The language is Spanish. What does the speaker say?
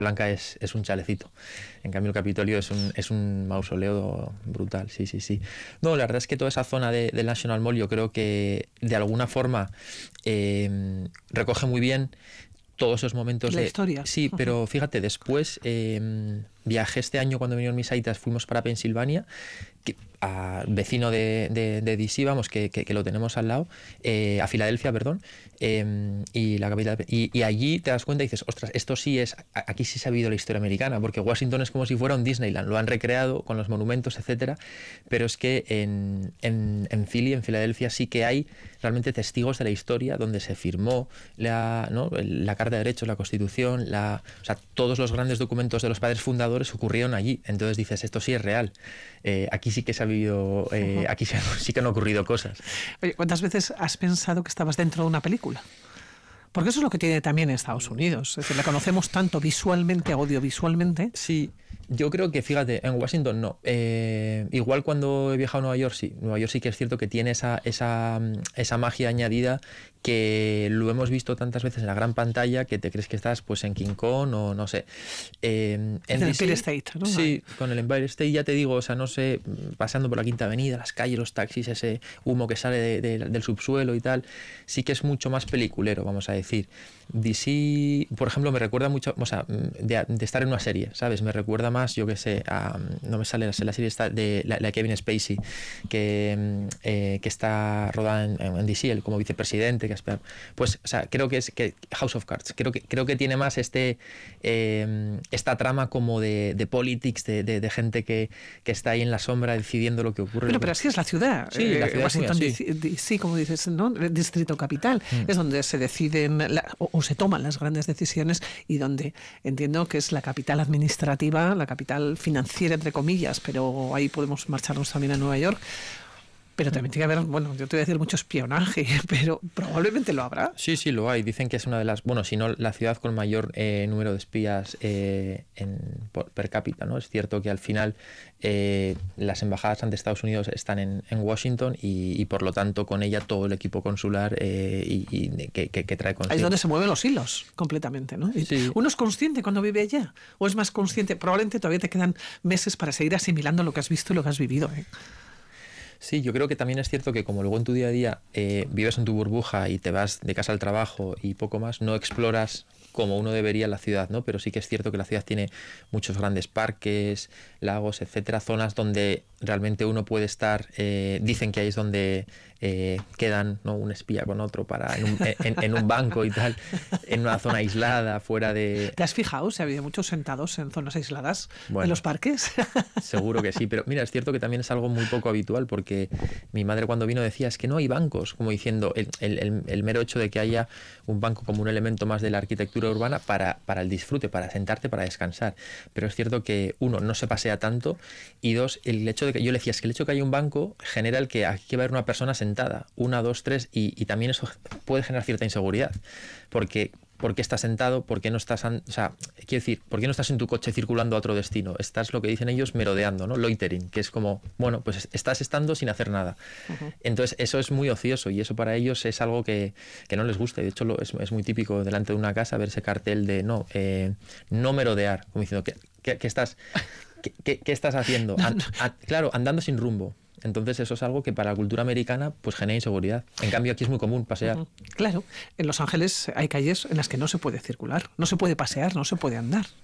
Blanca es un chalecito. En cambio el Capitolio es un mausoleo brutal, sí, sí, sí. No, la verdad es que toda esa zona del National Mall yo creo que de alguna forma recoge muy bien todos esos momentos la de... historia. Sí, pero fíjate, después viajé este año cuando vinieron mis aitas, fuimos para Pensilvania, vecino de DC, vamos, que lo tenemos al lado, a Filadelfia, perdón, y la capital, y allí te das cuenta y dices, ostras, esto sí es, aquí sí se ha vivido la historia americana, porque Washington es como si fuera un Disneyland, lo han recreado con los monumentos, etcétera, pero es que en Philly, en Filadelfia, sí que hay realmente testigos de la historia donde se firmó la Carta de Derechos, la Constitución, o sea, todos los grandes documentos de los padres fundadores ocurrieron allí. Entonces dices, esto sí es real. Aquí sí que se ha vivido, aquí sí que han ocurrido cosas. Oye, ¿cuántas veces has pensado que estabas dentro de una película? Porque eso es lo que tiene también Estados Unidos. Es decir, la conocemos tanto visualmente, audiovisualmente. Sí, yo creo que, fíjate, en Washington no. Igual cuando he viajado a Nueva York, sí. Nueva York sí que es cierto que tiene esa magia añadida que lo hemos visto tantas veces en la gran pantalla que te crees que estás pues en King Kong o no sé. En el Empire State, ¿no? Sí, con el Empire State ya te digo, o sea, no sé, pasando por la Quinta Avenida, las calles, los taxis, ese humo que sale del subsuelo y tal, sí que es mucho más peliculero, vamos a decir. DC, por ejemplo, me recuerda mucho, o sea, de estar en una serie, ¿sabes? Me recuerda más, yo qué sé, no me sale la serie esta de la Kevin Spacey, que está rodada en DC, él como vicepresidente, pues, o sea, creo que es House of Cards, creo que tiene más esta trama como de politics, de gente que está ahí en la sombra decidiendo lo que ocurre. Pero así es la ciudad. Sí, la ciudad Washington DC, como dices, ¿no? El distrito capital es donde se deciden o se toman las grandes decisiones y donde entiendo que es la capital administrativa, la capital financiera, entre comillas, pero ahí podemos marcharnos también a Nueva York. Pero también tiene que haber, bueno, yo te voy a decir mucho espionaje, pero probablemente lo habrá. Sí, sí, lo hay. Dicen que es una de las, bueno, si no la ciudad con mayor número de espías per cápita, ¿no? Es cierto que al final las embajadas ante Estados Unidos están en Washington y por lo tanto con ella todo el equipo consular que trae consigo. Ahí es donde se mueven los hilos completamente, ¿no? Sí. ¿Uno es consciente cuando vive allá? ¿O es más consciente? Probablemente todavía te quedan meses para seguir asimilando lo que has visto y lo que has vivido, ¿eh? Sí, yo creo que también es cierto que como luego en tu día a día vives en tu burbuja y te vas de casa al trabajo y poco más, no exploras como uno debería la ciudad, ¿no? Pero sí que es cierto que la ciudad tiene muchos grandes parques, lagos, etcétera, zonas donde realmente uno puede estar, dicen que ahí es donde quedan, ¿no? Un espía con otro en un banco y tal, en una zona aislada, fuera de... ¿Te has fijado si ha habido muchos sentados en zonas aisladas en los parques? Seguro que sí, pero mira, es cierto que también es algo muy poco habitual porque mi madre cuando vino decía, es que no hay bancos, como diciendo, el mero hecho de que haya un banco como un elemento más de la arquitectura urbana para el disfrute, para sentarte, para descansar. Pero es cierto que, uno, no se pasea tanto y dos, el hecho de que yo le decía, es que el hecho de que haya un banco genera el que aquí va a haber una persona sentada, una, dos, tres, y también eso puede generar cierta inseguridad. Porque ¿por qué estás sentado? ¿Por qué no estás, o sea, quiero decir, ¿por qué no estás en tu coche circulando a otro destino? Estás, lo que dicen ellos, merodeando, ¿no? Loitering, que es como, bueno, pues estás estando sin hacer nada. Uh-huh. Entonces, eso es muy ocioso y eso para ellos es algo que no les gusta. Y de hecho, es muy típico delante de una casa ver ese cartel de no merodear, como diciendo, ¿qué estás haciendo? Claro, andando sin rumbo. Entonces eso es algo que para la cultura americana pues genera inseguridad. En cambio aquí es muy común pasear. Uh-huh. Claro, en Los Ángeles hay calles en las que no se puede circular, no se puede pasear, no se puede andar.